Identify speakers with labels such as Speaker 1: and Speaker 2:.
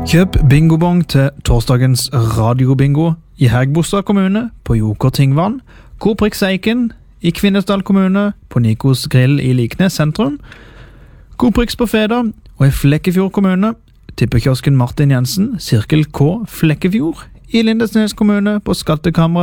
Speaker 1: Kjøp bingobong til torsdagens radiobingo i Hægebostad kommune på Joker Tingvann, Koprix Eiken i Kvinesdal kommune på Nikos Grill i Liknes sentrum, Koprix på Feda og i Flekkefjord kommune, tippekiosken Martin Jensen, Sirkel K Flekkefjord i Lindesnes kommune på Skattekammeret